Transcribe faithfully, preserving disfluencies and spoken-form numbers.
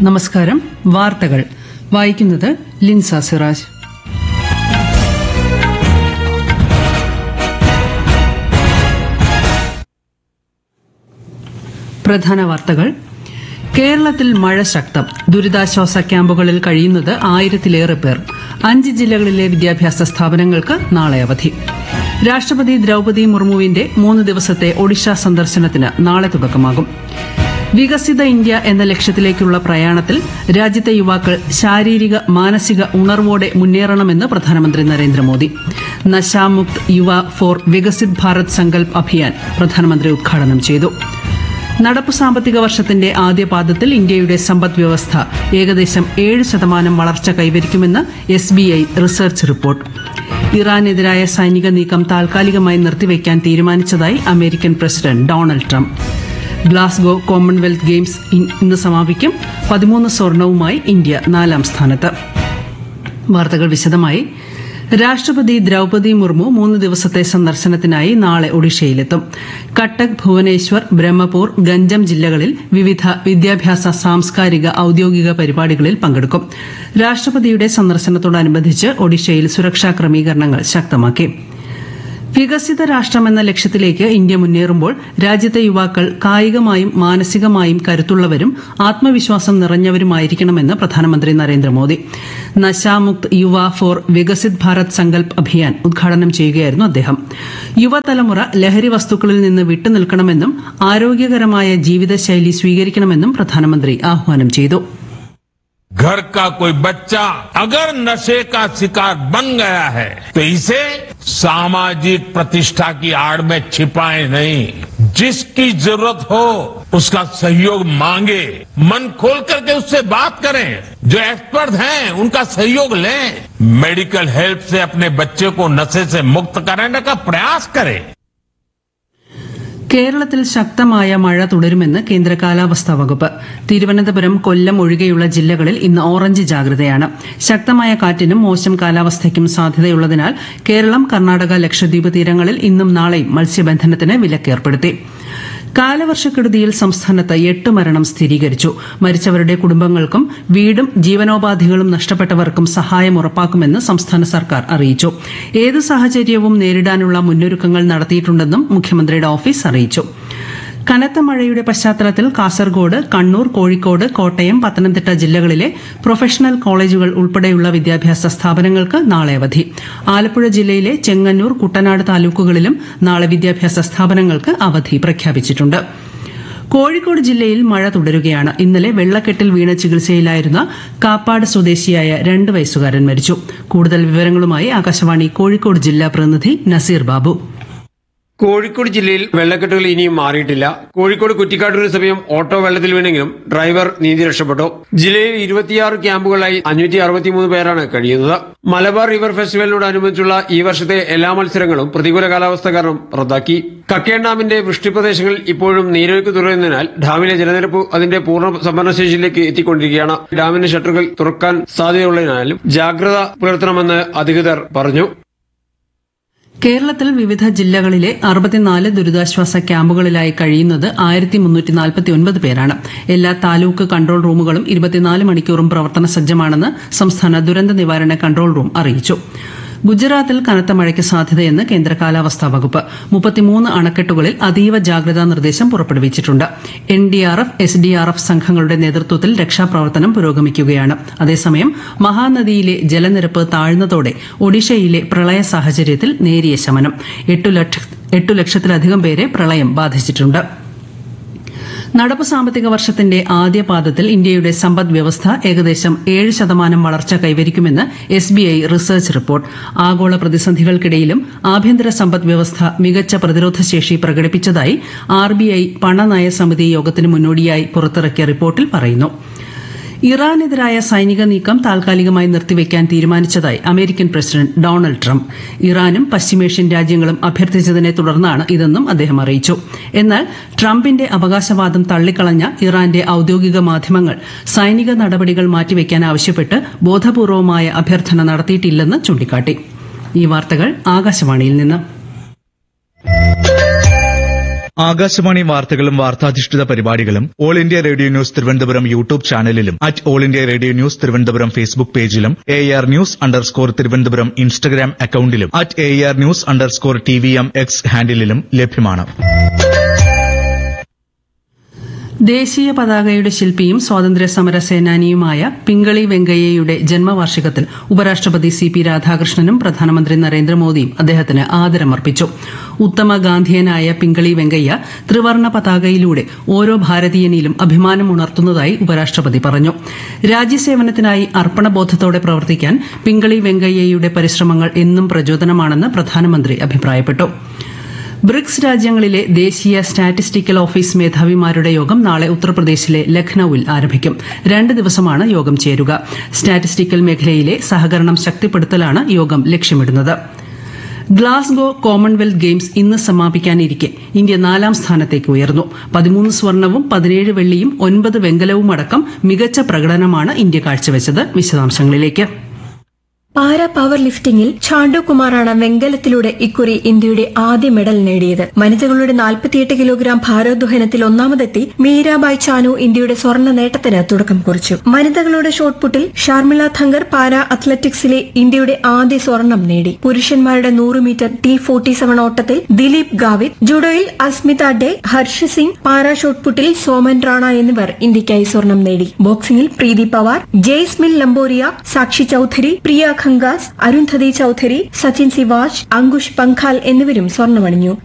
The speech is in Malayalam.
നമസ്കാരം. വാർത്തകൾ വായിക്കുന്നത് ലിൻസ സിറാജ്. പ്രധാന വാർത്തകൾ. കേരളത്തിൽ മഴ ശക്തം. ദുരിതാശ്വാസ ക്യാമ്പുകളിൽ കഴിയുന്നത് ആയിരത്തിലേറെ പേർ. അഞ്ച് ജില്ലകളിലെ വിദ്യാഭ്യാസ സ്ഥാപനങ്ങൾക്ക് നാളെ അവധി. രാഷ്ട്രപതി ദ്രൌപദി മുർമുവിന്റെ മൂന്ന് ദിവസത്തെ ഒഡീഷ സന്ദർശനത്തിന് നാളെ തുടക്കമാകും. വികസിത ഇന്ത്യ എന്ന ലക്ഷ്യത്തിലേക്കുള്ള പ്രയാണത്തിൽ രാജ്യത്തെ യുവാക്കൾ ശാരീരിക മാനസിക ഉണർവോടെ മുന്നേറണമെന്ന് പ്രധാനമന്ത്രി നരേന്ദ്രമോദി. നശാമുക്ത് യുവ ഫോർ വികസിത് ഭാരത് സങ്കൽപ് അഭിയാൻ പ്രധാനമന്ത്രി ഉദ്ഘാടനം ചെയ്തു. നടപ്പു സാമ്പത്തിക വർഷത്തിന്റെ ആദ്യപാദത്തിൽ ഇന്ത്യയുടെ സമ്പദ് വ്യവസ്ഥ ഏകദേശം ഏഴ് ശതമാനം വളർച്ച കൈവരിക്കുമെന്ന് S B I research report. ഇറാനെതിരായ സൈനിക നീക്കം താൽക്കാലികമായി നിർത്തിവെക്കാൻ തീരുമാനിച്ചതായി American president Donald Trump. Glasgow Commonwealth games ഇന്ന് സമാപിക്കും. പതിമൂന്ന് സ്വർണവുമായി ഇന്ത്യ നാലാം സ്ഥാനത്ത്. വാർത്തകൾ വിശദമായി. രാഷ്ട്രപതി ദ്രൌപദി മുർമു മൂന്ന് ദിവസത്തെ സന്ദർശനത്തിനായി നാളെ ഒഡീഷയിലെത്തും. കട്ടക്, ഭുവനേശ്വർ, ബ്രഹ്മപൂർ, ഗഞ്ചം ജില്ലകളിൽ വിവിധ വിദ്യാഭ്യാസ, സാംസ്കാരിക, ഔദ്യോഗിക പരിപാടികളിൽ പങ്കെടുക്കും. രാഷ്ട്രപതിയുടെ സന്ദർശനത്തോടനുബന്ധിച്ച് ഒഡീഷയിൽ സുരക്ഷാ ക്രമീകരണങ്ങൾ ശക്തമാക്കി. വികസിത രാഷ്ട്രമെന്ന ലക്ഷ്യത്തിലേക്ക് ഇന്ത്യ മുന്നേറുമ്പോൾ രാജ്യത്തെ യുവാക്കൾ കായികമായും മാനസികമായും കരുത്തുള്ളവരും ആത്മവിശ്വാസം നിറഞ്ഞവരുമായിരിക്കണമെന്ന് പ്രധാനമന്ത്രി നരേന്ദ്രമോദി. നശാമുക്ത് യുവ ഫോർ വികസിത് ഭാരത് സങ്കൽപ് അഭിയാൻ ഉദ്ഘാടനം ചെയ്യുകയായിരുന്നു അദ്ദേഹം. യുവതലമുറ ലഹരി വസ്തുക്കളിൽ നിന്ന് വിട്ടുനിൽക്കണമെന്നും ആരോഗ്യകരമായ ജീവിതശൈലി സ്വീകരിക്കണമെന്നും പ്രധാനമന്ത്രി ആഹ്വാനം ചെയ്തു. घर का कोई बच्चा अगर नशे का शिकार बन गया है तो इसे सामाजिक प्रतिष्ठा की आड़ में छिपाए नहीं. जिसकी जरूरत हो उसका सहयोग मांगे, मन खोल करके उससे बात करें. जो एक्सपर्ट हैं उनका सहयोग लें. मेडिकल हेल्प से अपने बच्चे को नशे से मुक्त कराने का प्रयास करें. കേരളത്തിൽ ശക്തമായ മഴ തുടരുമെന്ന് കേന്ദ്ര കാലാവസ്ഥാ വകുപ്പ്. തിരുവനന്തപുരം, കൊല്ലം ഒഴികെയുള്ള ജില്ലകളിൽ ഇന്ന് ഓറഞ്ച് ജാഗ്രതയാണ്. ശക്തമായ കാറ്റിനും മോശം കാലാവസ്ഥയ്ക്കും സാധ്യതയുള്ളതിനാൽ കേരളം, കർണാടക, ലക്ഷദ്വീപ് തീരങ്ങളിൽ ഇന്നും നാളെയും മത്സ്യബന്ധനത്തിന് വിലക്കേർപ്പെടുത്തി. കാലവർഷക്കെടുതിയിൽ സംസ്ഥാനത്ത് എട്ട് മരണം സ്ഥിരീകരിച്ചു. മരിച്ചവരുടെ കുടുംബങ്ങൾക്കും വീടും ജീവനോപാധികളും നഷ്ടപ്പെട്ടവർക്കും സഹായം ഉറപ്പാക്കുമെന്ന് സംസ്ഥാന സർക്കാർ അറിയിച്ചു. ഏത് സാഹചര്യവും നേരിടാനുള്ള മുന്നൊരുക്കങ്ങൾ നടത്തിയിട്ടുണ്ടെന്നും മുഖ്യമന്ത്രിയുടെ ഓഫീസ് അറിയിച്ചു. കനത്ത മഴയുടെ പശ്ചാത്തലത്തിൽ കാസർഗോഡ്, കണ്ണൂർ, കോഴിക്കോട്, കോട്ടയം, പത്തനംതിട്ട ജില്ലകളിലെ പ്രൊഫഷണൽ കോളേജുകൾ ഉൾപ്പെടെയുള്ള വിദ്യാഭ്യാസ സ്ഥാപനങ്ങൾക്ക് നാളെ അവധി. ആലപ്പുഴ ജില്ലയിലെ ചെങ്ങന്നൂർ, കുട്ടനാട് താലൂക്കുകളിലും നാളെ വിദ്യാഭ്യാസ സ്ഥാപനങ്ങൾക്ക് അവധി പ്രഖ്യാപിച്ചിട്ടുണ്ട്. കോഴിക്കോട് ജില്ലയിൽ മഴ തുടരുകയാണ്. ഇന്നലെ വെള്ളക്കെട്ടിൽ വീണ ചികിത്സയിലായിരുന്ന കാപ്പാട് സ്വദേശിയായ രണ്ട് വയസ്സുകാരൻ മരിച്ചു. കൂടുതൽ വിവരങ്ങളുമായി ആകാശവാണി കോഴിക്കോട് ജില്ലാ പ്രതിനിധി നസീർ ബാബു. കോഴിക്കോട് ജില്ലയിൽ വെള്ളക്കെട്ടുകൾ ഇനിയും മാറിയിട്ടില്ല. കോഴിക്കോട് കുറ്റിക്കാട്ടൂരിന് സമയം ഓട്ടോ വെള്ളത്തിൽ വീണെങ്കിലും ഡ്രൈവർ നീന്തി രക്ഷപ്പെട്ടു. ജില്ലയിൽ ഇരുപത്തിയാറ് ക്യാമ്പുകളായി അഞ്ഞൂറ്റി അറുപത്തിമൂന്ന് പേരാണ് കഴിയുന്നത്. മലബാർ റിവർ ഫെസ്റ്റിവലിനോടനുബന്ധിച്ചുള്ള ഈ വർഷത്തെ എല്ലാ മത്സരങ്ങളും പ്രതികൂല കാലാവസ്ഥ കാരണം റദ്ദാക്കി. കക്കയം ഡാമിന്റെ വൃഷ്ടിപ്രദേശങ്ങളിൽ ഇപ്പോഴും നീരൊഴുക്ക് തുടരുന്നതിനാൽ ഡാമിലെ ജലനിരപ്പ് അതിന്റെ പൂർണ്ണ സംഭരണശേഷിയിലേക്ക് എത്തിക്കൊണ്ടിരിക്കുകയാണ്. ഡാമിന്റെ ഷട്ടറുകൾ തുറക്കാൻ സാധ്യതയുള്ളതിനാലും ജാഗ്രത പുലർത്തണമെന്ന് അധികൃതർ പറഞ്ഞു. കേരളത്തിൽ വിവിധ ജില്ലകളിലെ അറുപത്തിനാല് ദുരിതാശ്വാസ ക്യാമ്പുകളിലായി കഴിയുന്നത് ആയിരത്തി മുന്നൂറ്റി നാൽപ്പത്തിയൊൻപത് പേരാണ്. എല്ലാ താലൂക്ക് കൺട്രോൾ റൂമുകളും ഇരുപത്തിനാല് മണിക്കൂറും പ്രവർത്തന സജ്ജമാണെന്ന് സംസ്ഥാന ദുരന്ത നിവാരണ കൺട്രോൾ റൂം അറിയിച്ചു. ഗുജറാത്തിൽ കനത്ത മഴയ്ക്ക് സാധ്യതയെന്ന് കേന്ദ്ര കാലാവസ്ഥാ വകുപ്പ്. മുപ്പത്തിമൂന്ന് അണക്കെട്ടുകളിൽ അതീവ ജാഗ്രതാ നിർദ്ദേശം പുറപ്പെടുവിച്ചിട്ടുണ്ട്. N D R F, S D R F സംഘങ്ങളുടെ നേതൃത്വത്തിൽ രക്ഷാപ്രവർത്തനം പുരോഗമിക്കുകയാണ്. അതേസമയം മഹാനദിയിലെ ജലനിരപ്പ് താഴ്ന്നതോടെ ഒഡീഷയിലെ പ്രളയ സാഹചര്യത്തിൽ നേരിയ ശമനം. എട്ടു ലക്ഷത്തിലധികം പേരെ പ്രളയം ബാധിച്ചിട്ടുണ്ട്. നടപ്പു സാമ്പത്തിക വർഷത്തിന്റെ ആദ്യപാദത്തിൽ ഇന്ത്യയുടെ സമ്പദ് വ്യവസ്ഥ ഏകദേശം ഏഴ് ശതമാനം വളർച്ച കൈവരിക്കുമെന്ന് S B I research report. ആഗോള പ്രതിസന്ധികൾക്കിടയിലും ആഭ്യന്തര സമ്പദ് വ്യവസ്ഥ മികച്ച പ്രതിരോധശേഷി പ്രകടിപ്പിച്ചതായി ആർ ബി ഐ പണനയ സമിതി യോഗത്തിന് മുന്നോടിയായി പുറത്തിറക്കിയ റിപ്പോർട്ടിൽ പറയുന്നു. ഇറാനെതിരായ സൈനിക നീക്കം താൽക്കാലികമായി നിർത്തിവെക്കാൻ തീരുമാനിച്ചതായി അമേരിക്കൻ പ്രസിഡന്റ് ഡൊണാൾഡ് ട്രംപ്. ഇറാനും പശ്ചിമേഷ്യൻ രാജ്യങ്ങളും അഭ്യർത്ഥിച്ചതിനെ തുടർന്നാണ് ഇതെന്നും അദ്ദേഹം അറിയിച്ചു. എന്നാൽ ട്രംപിന്റെ അവകാശവാദം തള്ളിക്കളഞ്ഞ ഇറാന്റെ ഔദ്യോഗിക മാധ്യമങ്ങൾ സൈനിക നടപടികൾ മാറ്റിവെക്കാൻ ആവശ്യപ്പെട്ട് ബോധപൂർവമായ അഭ്യർത്ഥന നടത്തിയിട്ടില്ലെന്ന് ചൂണ്ടിക്കാട്ടി. ഈ വാർത്തകൾ ആകാശവാണിയിൽ നിന്ന്. ആകാശവാണി വാർത്തകളും വാർത്താധിഷ്ഠിത പരിപാടികളും all India radio news Thiruvananthapuram YouTube ചാനലിലും at all India radio news Thiruvananthapuram Facebook പേജിലും A R news underscore Thiruvananthapuram Instagram അക്കൌണ്ടിലും at A R news underscore T V M X ഹാൻഡിലും ലഭ്യമാണ്. ദേശീയ പതാകയുടെ ശില്പിയും സ്വാതന്ത്ര്യ സമര സേനാനിയുമായ പിങ്കളി വെങ്കയ്യയുടെ ജന്മവാർഷികത്തിൽ ഉപരാഷ്ട്രപതി സി പി രാധാകൃഷ്ണനും പ്രധാനമന്ത്രി നരേന്ദ്രമോദിയും അദ്ദേഹത്തിന് ആദരമർപ്പിച്ചു. ഉത്തമ ഗാന്ധിയനായ പിങ്കളി വെങ്കയ്യ ത്രിവർണ്ണ പതാകയിലൂടെ ഓരോ ഭാരതീയനിലും അഭിമാനമുണർത്തുന്നതായി ഉപരാഷ്ട്രപതി പറഞ്ഞു. രാജ്യസേവനത്തിനായി അർപ്പണബോധത്തോടെ പ്രവർത്തിക്കാൻ പിങ്കളി വെങ്കയ്യയുടെ പരിശ്രമങ്ങൾ എന്നും പ്രചോദനമാണെന്ന് പ്രധാനമന്ത്രി അഭിപ്രായപ്പെട്ടു. ബ്രിക്സ് രാജ്യങ്ങളിലെ ദേശീയ സ്റ്റാറ്റിസ്റ്റിക്കൽ ഓഫീസ് മേധാവിമാരുടെ യോഗം നാളെ ഉത്തർപ്രദേശിലെ ലഖ്നൌവിൽ ആരംഭിക്കും. രണ്ട് ദിവസമാണ് യോഗം ചേരുക. സ്റ്റാറ്റിസ്റ്റിക്കൽ മേഖലയിലെ സഹകരണം ശക്തിപ്പെടുത്തലാണ് യോഗം ലക്ഷ്യമിടുന്നത്. ഗ്ലാസ്ഗോ കോമൺവെൽത്ത് ഗെയിംസ് ഇന്ന് സമാപിക്കാനിരിക്കെ ഇന്ത്യ നാലാം സ്ഥാനത്തേക്ക് ഉയർന്നു. പതിമൂന്ന് സ്വർണവും പതിനേഴ് വെള്ളിയും ഒൻപത് വെങ്കലവുമടക്കം മികച്ച പ്രകടനമാണ് ഇന്ത്യ കാഴ്ചവെച്ചത്. വിശദാംശങ്ങളിലേക്ക്. പാര പവർ ലിഫ്റ്റിംഗിൽ ഛാണ്ടു കുമാറാണ് വെങ്കലത്തിലൂടെ ഇക്കുറി ഇന്ത്യയുടെ ആദ്യ മെഡൽ നേടിയത്. വനിതകളുടെ നാൽപ്പത്തിയെട്ട് കിലോഗ്രാം ഭാരോദ്വഹനത്തിൽ ഒന്നാമതെത്തി മീരാബായ് ചാനു ഇന്ത്യയുടെ സ്വർണ്ണ നേട്ടത്തിന് തുടക്കം കുറിച്ചു. വനിതകളുടെ ഷോട്ട്പുട്ടിൽ ഷർമിള ഥങ്കർ പാര അത്ലറ്റിക്സിലെ ഇന്ത്യയുടെ ആദ്യ സ്വർണം നേടി. പുരുഷന്മാരുടെ നൂറ് മീറ്റർ ടി ഫോർട്ടി സെവൻ ഓട്ടത്തിൽ ദിലീപ് ഗാവിത്, ജൂഡോയിൽ അസ്മിത ഡെ, ഹർഷ് സിംഗ്, പാര ഷോട്ട്പുട്ടിൽ സോമൻ റാണ എന്നിവർ ഇന്ത്യയ്ക്കായി സ്വർണം നേടി. ബോക്സിംഗിൽ പ്രീതി പവാർ, ജെയ്സ്മിൻ ലംബോറിയ, സാക്ഷി ചൌധരി, പ്രിയ ഖങ്കാസ്, അരുന്ധതി ചൌധരി, സച്ചിൻ സിവാജ്, അങ്കുഷ് പങ്കാൽ എന്നിവരും സ്വർണ്ണമണിഞ്ഞു.